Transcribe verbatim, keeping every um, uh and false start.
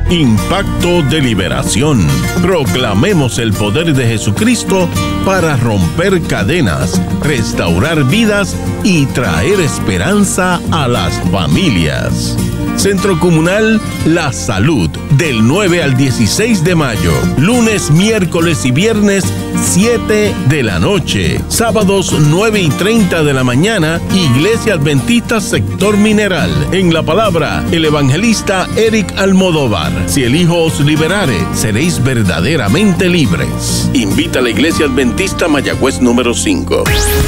Impacto de Liberación. Proclamemos el poder de Jesucristo para romper cadenas, restaurar vidas y traer esperanza a las familias. Centro Comunal La Salud, del nueve al dieciséis de mayo, lunes, miércoles y viernes, siete de la noche, sábados nueve y treinta de la mañana, Iglesia Adventista Sector Mineral. En la palabra, el evangelista Eric Almodóvar. Si el Hijo os liberare, seréis verdaderamente libres. Invita a la Iglesia Adventista Mayagüez número cinco.